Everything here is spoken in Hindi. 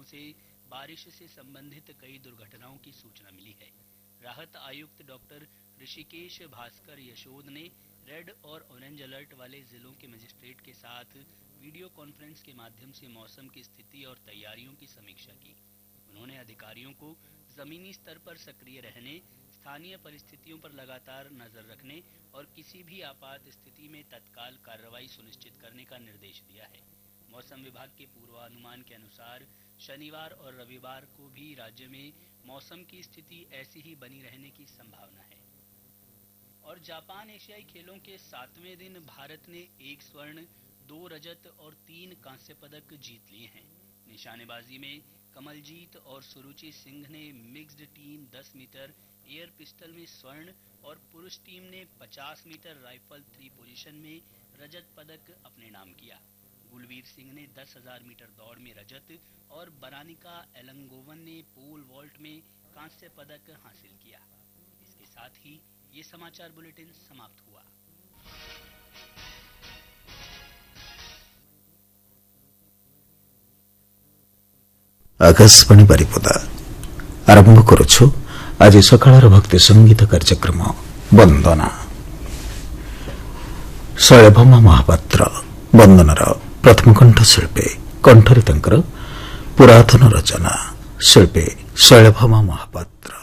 से बारिश से संबंधित कई दुर्घटनाओं की सूचना मिली है। राहत आयुक्त डॉक्टर ऋषिकेश भास्कर यशोद ने रेड और ऑरेंज अलर्ट वाले जिलों के मजिस्ट्रेट के साथ वीडियो कॉन्फ्रेंस के माध्यम से मौसम की स्थिति और तैयारियों की समीक्षा की। उन्होंने अधिकारियों को जमीनी स्तर पर सक्रिय रहने, स्थानीय परिस्थितियों पर लगातार नजर रखने और किसी भी आपात स्थिति में तत्काल कार्रवाई सुनिश्चित करने का निर्देश दिया है। मौसम विभाग के पूर्वानुमान के अनुसार शनिवार और रविवार को भी राज्य में मौसम की स्थिति ऐसी ही बनी रहने की संभावना है। और जापान एशियाई खेलों के 7वें दिन भारत ने 1 स्वर्ण, 2 रजत और 3 कांस्य पदक जीत लिए हैं। निशानेबाजी में कमलजीत और सुरुचि सिंह ने mixed team 10 metre air pistol में स्वर्ण और पुरुष टीम ने 50 मीटर राइफल 3 पोजीशन में रजत पदक अपने नाम किया। गुलवीर सिंह ने 10,000 मीटर दौड़ में रजत और बरानिका एलंगोवन ने पोल वॉल्ट में कांस्य पदक हासिल किया। इसके साथ ही ये समाचार बुलेटिन समाप्त हुआ। आकाशवाणी बारिपदा आरंभ करुछु आज सकाळर भक्ति संगीत कार्यक्रम वंदना। शैलभामा महापात्र वंदनार प्रथम कंठ शिल्पी, कंठरे तांकर पुरातन रचना शिल्पी शैलभामा महापात्र।